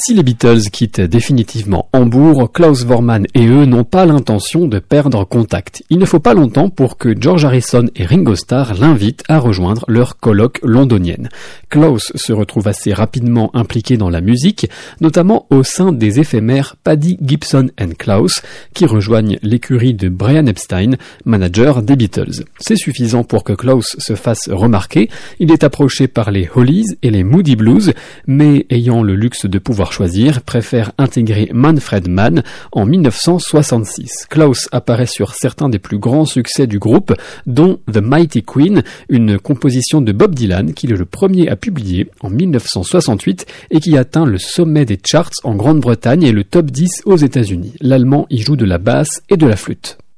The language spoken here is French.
Si les Beatles quittent définitivement Hambourg, Klaus Voormann et eux n'ont pas l'intention de perdre contact. Il ne faut pas longtemps pour que George Harrison et Ringo Starr l'invitent à rejoindre leur coloc londonienne. Klaus se retrouve assez rapidement impliqué dans la musique, notamment au sein des éphémères Paddy Gibson and Klaus, qui rejoignent l'écurie de Brian Epstein, manager des Beatles. C'est suffisant pour que Klaus se fasse remarquer. Il est approché par les Hollies et les Moody Blues, mais ayant le luxe de pouvoir choisir, préfère intégrer Manfred Mann en 1966. Klaus apparaît sur certains des plus grands succès du groupe, dont The Mighty Queen, une composition de Bob Dylan qu'il est le premier à publier en 1968 et qui atteint le sommet des charts en Grande-Bretagne et le top 10 aux États-Unis. L'Allemand y joue de la basse et de la flûte.